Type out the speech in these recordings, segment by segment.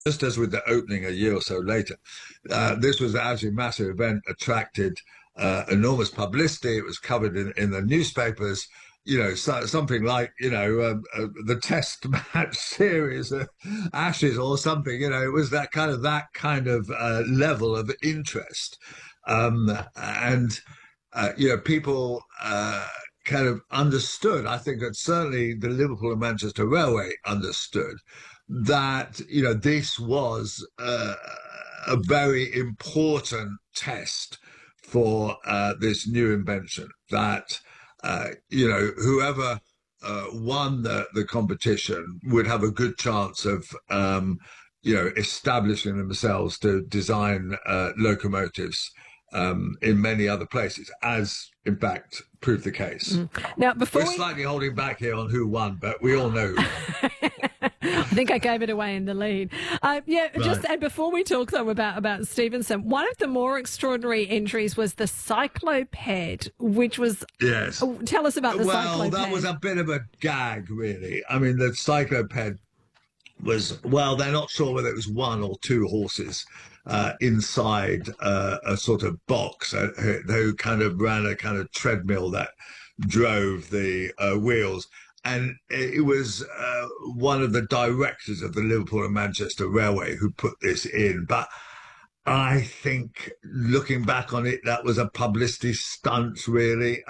just as with the opening a year or so later, this was actually a massive event, attracted enormous publicity. It was covered in the newspapers. Something like the Test match series, Ashes or something. It was that kind of level of interest, and people kind of understood. I think that certainly the Liverpool and Manchester Railway understood that this was a very important test for this new invention. That whoever won the competition would have a good chance of establishing themselves to design locomotives in many other places, as in fact proved the case. Now, We're slightly holding back here on who won, but we all know who won. I think I gave it away in the lead. Just and before we talk though about Stephenson, one of the more extraordinary entries was the cycloped, which was Yes. Tell us about the cycloped. Well, that was a bit of a gag, really. I mean, the cycloped was, well, they're not sure whether it was one or two horses inside a sort of box who kind of ran a kind of treadmill that drove the wheels. And it was one of the directors of the Liverpool and Manchester Railway who put this in. But I think looking back on it, that was a publicity stunt, really.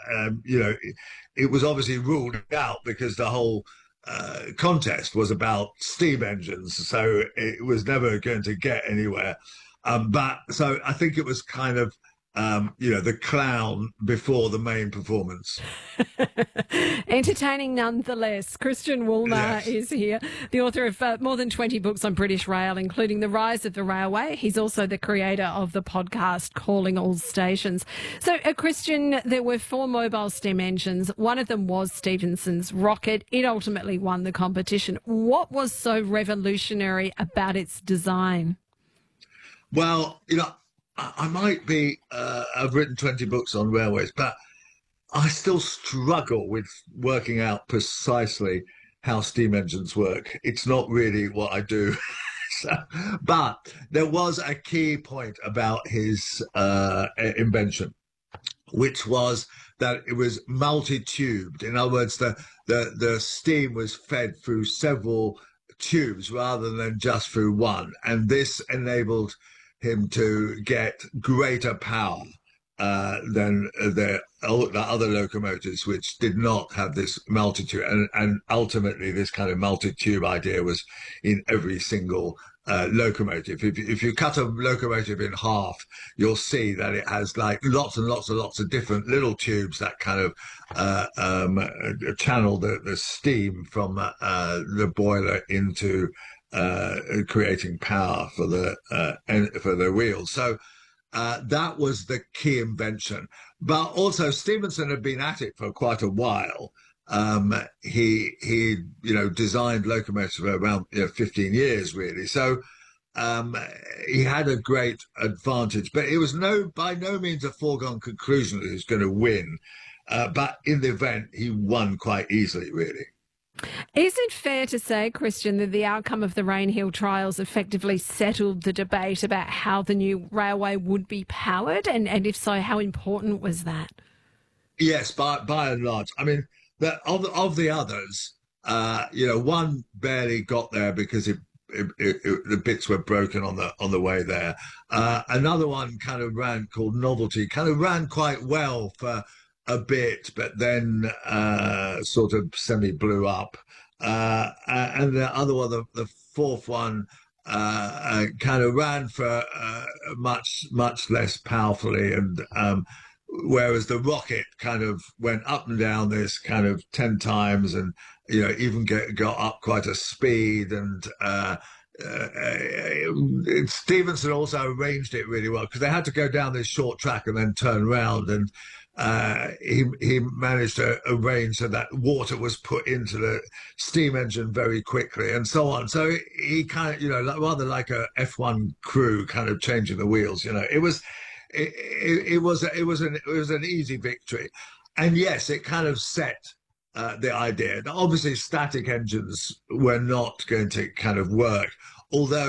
It was obviously ruled out because the whole contest was about steam engines, so it was never going to get anywhere. But so I think it was kind of, the clown before the main performance. Entertaining nonetheless. Christian Woolner is here, the author of more than 20 books on British rail, including The Rise of the Railway. He's also the creator of the podcast Calling All Stations. So, Christian, there were 4 mobile steam engines. One of them was Stephenson's rocket. It ultimately won the competition. What was so revolutionary about its design? Well, I might be, I've written 20 books on railways, but I still struggle with working out precisely how steam engines work. It's not really what I do. But there was a key point about his invention, which was that it was multi-tubed. In other words, the steam was fed through several tubes rather than just through one. And this enabled him to get greater power than the other locomotives, which did not have this multitude. And ultimately, this kind of multi-tube idea was in every single locomotive. If you cut a locomotive in half, you'll see that it has like lots and lots and lots of different little tubes that kind of channel the steam from the boiler into creating power for the wheels. So that was the key invention. But also Stephenson had been at it for quite a while. He designed locomotives for around 15 years really. So he had a great advantage. But it was by no means a foregone conclusion that he was going to win. But in the event, he won quite easily, really. Is it fair to say, Christian, that the outcome of the Rainhill trials effectively settled the debate about how the new railway would be powered? And if so, how important was that? Yes, by and large. I mean, of the others, one barely got there because the bits were broken on the way there. Another one called Novelty, kind of ran quite well for a bit, but then sort of semi blew up. And the other one, the fourth one, kind of ran for much less powerfully, and whereas the rocket kind of went up and down this kind of 10 times, and even got up quite a speed, and Stephenson also arranged it really well because they had to go down this short track and then turn round, and he managed to arrange so that water was put into the steam engine very quickly and so on. So he kind of, rather like a F1 crew kind of changing the wheels. It was an easy victory, and yes, it kind of set the idea. Now, obviously, static engines were not going to kind of work although